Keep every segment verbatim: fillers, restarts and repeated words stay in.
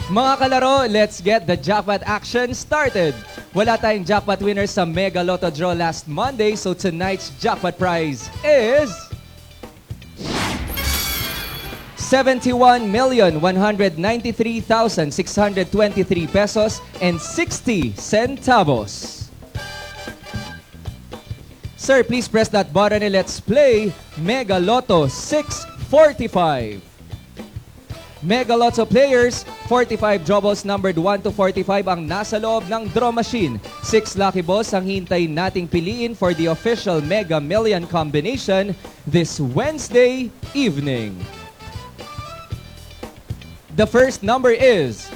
Mga kalaro, let's get the jackpot action started. Wala tayong jackpot winners sa Mega Lotto draw last Monday, so tonight's jackpot prize is seventy-one million one hundred ninety-three thousand six hundred twenty-three pesos and sixty centavos. Sir, please press that button and let's play Mega Lotto six forty-five. Mega Lotto players, forty-five draw balls numbered one to forty-five ang nasa loob ng draw machine. Six lucky balls ang hintayin nating piliin for the official Mega Million combination this Wednesday evening. The first number is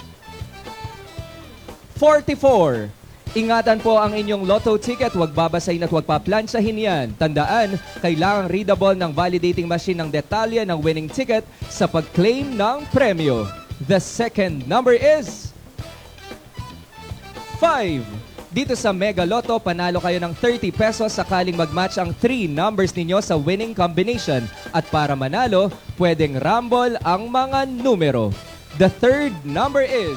forty-four. Ingatan po ang inyong lotto ticket, huwag babasahin at huwag paplansyahin yan. Tandaan, kailangang readable ng validating machine ng detalye ng winning ticket sa pag-claim ng premyo. The second number is five. Dito sa Mega Lotto, panalo kayo ng thirty pesos sakaling mag-match ang three numbers ninyo sa winning combination. At para manalo, pwedeng rumble ang mga numero. The third number is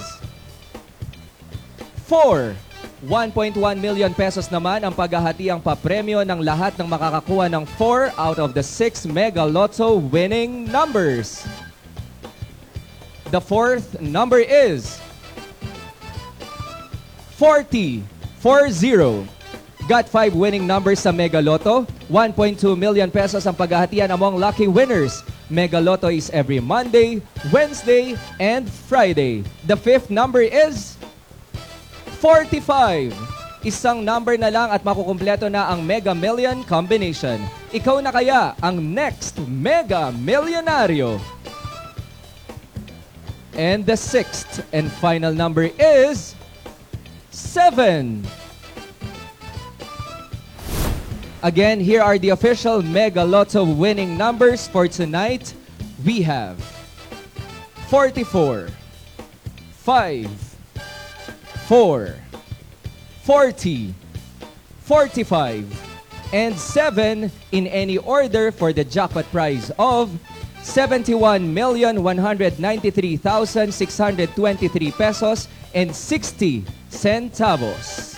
four. one point one million pesos naman ang paghahati ang papremyo ng lahat ng makakakuha ng four out of the six Mega Lotto winning numbers. The fourth number is forty. four zero. Got five winning numbers sa Mega Lotto. one point two million pesos ang paghahatian among lucky winners. Mega Lotto is every Monday, Wednesday, and Friday. The fifth number is forty-five. Isang number na lang at makukumpleto na ang Mega Million combination. Ikaw na kaya ang next Mega Millionaryo. And the sixth and final number is seven. Again, here are the official Mega Lotto winning numbers for tonight. We have forty-four, five, four, forty, forty-five, and seven in any order for the jackpot prize of seventy-one million one hundred ninety-three thousand six hundred twenty-three pesos and sixty centavos.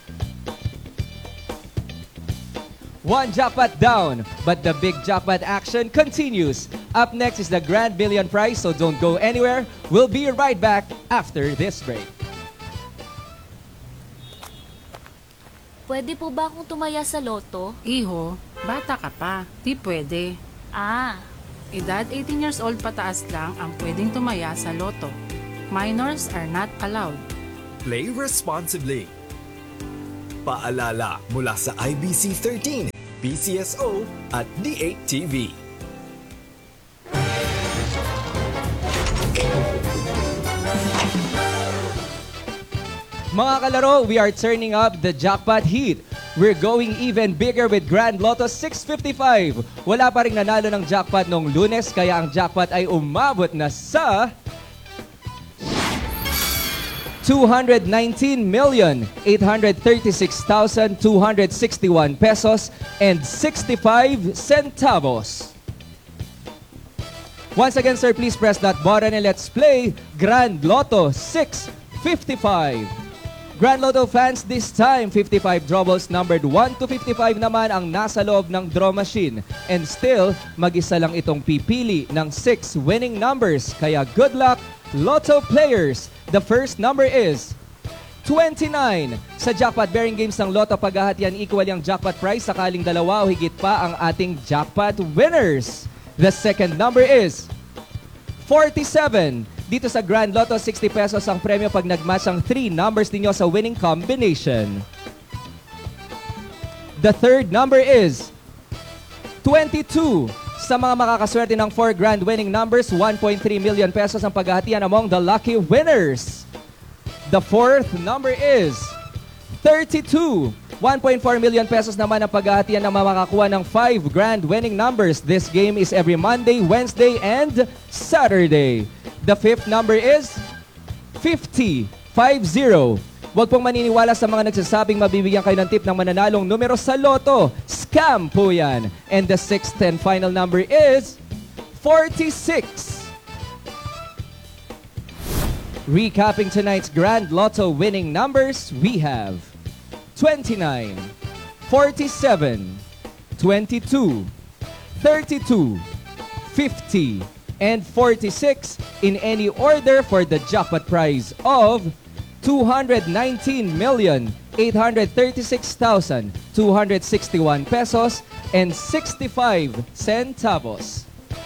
One jackpot down, but the big jackpot action continues. Up next is the Grand Million prize, so don't go anywhere. We'll be right back after this break. Pwede po ba akong tumaya sa loto? Iho, bata ka pa. Di pwede. Ah, Edad eighteen years old pataas lang ang pwedeng tumaya sa loto. Minors are not allowed. Play responsibly. Paalala mula sa I B C thirteen, B C S O at D eight T V. Mga kalaro, we are turning up the jackpot heat. We're going even bigger with Grand Lotto six fifty-five. Wala pa ring nanalo ng jackpot noong Lunes, kaya ang jackpot ay umabot na sa two hundred nineteen million eight hundred thirty-six thousand two hundred sixty-one pesos and sixty-five centavos. Once again, sir, please press that button and let's play Grand Lotto six fifty-five. Grand Lotto fans, this time, fifty-five draw balls numbered one to fifty-five naman ang nasa loob ng draw machine. And still, mag-isa lang itong pipili ng six winning numbers. Kaya good luck, Lotto players. The first number is twenty-nine. Sa jackpot bearing games ng Lotto, paghahatian equal ang jackpot prize sakaling dalawa o higit pa ang ating jackpot winners. The second number is forty-seven. Dito sa Grand Lotto, sixty pesos ang premyo pag nagmatch ang three numbers ninyo sa winning combination. The third number is twenty-two. Sa mga makakaswerte ng four grand winning numbers, one point three million pesos ang paghahatian among the lucky winners. The fourth number is thirty-two. one point four million pesos naman ang paghahatian ng mga makakuha ng five grand winning numbers. This game is every Monday, Wednesday, and Saturday. The fifth number is fifty. five zero. Huwag pong maniniwala sa mga nagsasabing mabibigyan kayo ng tip ng mananalong numero sa loto. Scam po yan. And the sixth and final number is forty-six. Recapping tonight's Grand Lotto winning numbers, we have twenty-nine, forty-seven, twenty-two, thirty-two, fifty, and forty-six in any order for the jackpot prize of two hundred nineteen million eight hundred thirty-six thousand two hundred sixty-one pesos and sixty-five centavos.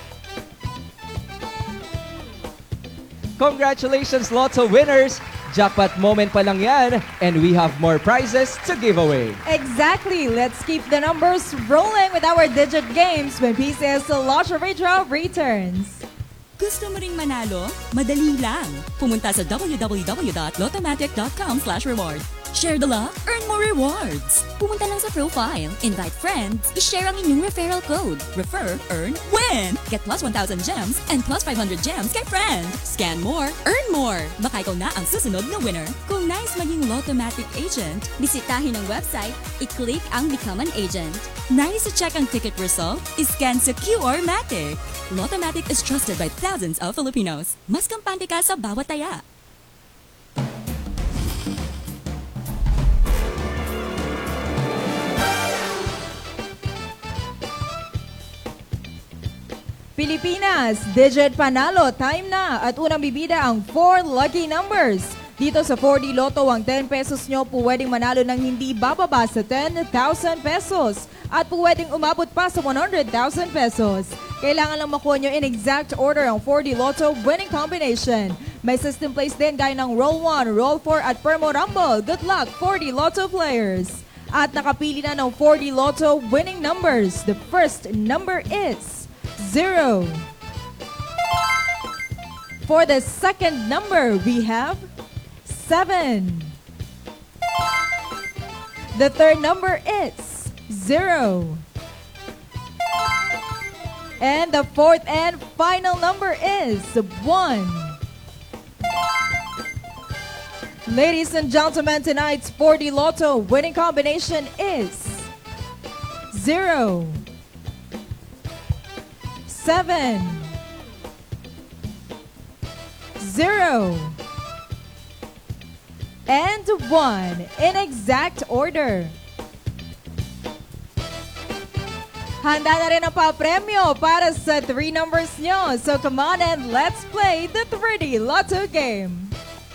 Congratulations, Lotto winners! Jackpot moment pa lang yan, and we have more prizes to give away. Exactly. Let's keep the numbers rolling with our digit games when P C S Lottery Draw returns. Gusto mo ring manalo? Madali lang. Pumunta sa w w w dot lotomatic dot com slash reward. Share the love, earn more rewards. Pumunta lang sa profile, invite friends, i-share ang inyong referral code. Refer, earn, win! Get plus one thousand gems and plus five hundred gems kay friend. Scan more, earn more. Baka ikaw na ang susunod na winner. Kung nais maging Lotomatic agent, bisitahin ang website, i-click ang Become an Agent. Nais i-check ang ticket result, i-scan sa Q R-matic. Lotomatic is trusted by thousands of Filipinos. Mas kampante ka sa bawat taya. Pilipinas, digit panalo, time na at unang bibida ang four lucky numbers. Dito sa four D Lotto, ang ten pesos nyo pwedeng manalo ng hindi bababa sa ten thousand pesos at pwedeng umabot pa sa one hundred thousand pesos. Kailangan lang makuha nyo in exact order ang four D Lotto winning combination. May system plays din gaya ng Roll one, Roll four at Permo Rumble. Good luck, four D Lotto players! At nakapili na ng four D Lotto winning numbers. The first number is zero. For the second number, we have seven. The third number is zero. And the fourth and final number is one. Ladies and gentlemen, tonight's four D Lotto winning combination is zero. Seven, zero, and one in exact order. Handa na rin ang pa-premyo para sa three numbers nyo. So come on and let's play the three D Lotto game.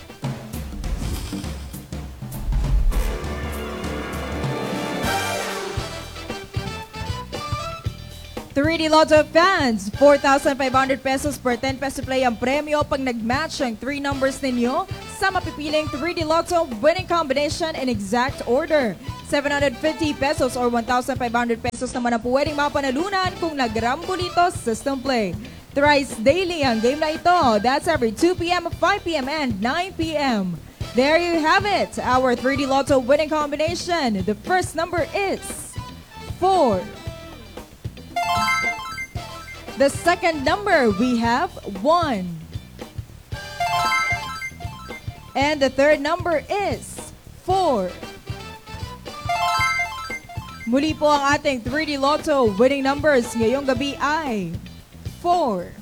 three D Lotto fans, four thousand five hundred pesos per ten peso play ang premyo pag nag-match ang three numbers ninyo sa mapipiling three D Lotto winning combination in exact order. seven hundred fifty pesos or one thousand five hundred pesos naman ang pwedeng mapanalunan kung nag-Rambolito system play. Thrice daily ang game na ito. That's every two p m, five p m, and nine p m There you have it, our three D Lotto winning combination. The first number is four. The second number, we have one. And the third number is four. Muli po ang ating three D Lotto winning numbers ngayong gabi ay four,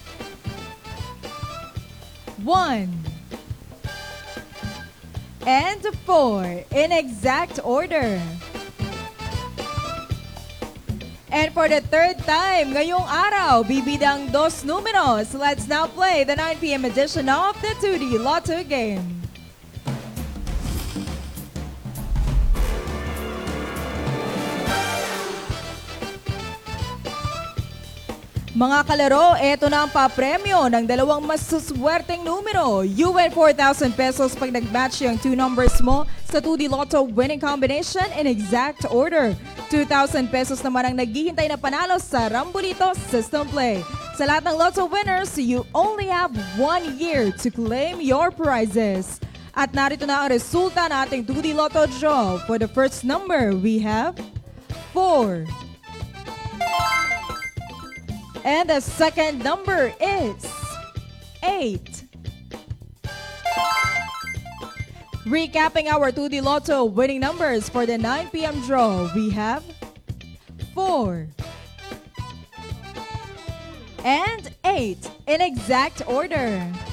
one, and four in exact order. And for the third time ngayong araw, bibidang dos números. Let's now play the nine p m edition of the two D Lotto game. Mga kalaro, eto na ang pa-premyo ng dalawang masuswerteng numero. You win four thousand pesos pag nag-match yung two numbers mo sa two D Lotto winning combination in exact order. two thousand pesos naman ang naghihintay na panalo sa Rambolito System Play. Sa lahat ng Lotto winners, you only have one year to claim your prizes. At narito na ang resulta ng ating two D Lotto draw. For the first number, we have four. And the second number is eight. Recapping our two D Lotto winning numbers for the nine p m draw, we have four and eight in exact order.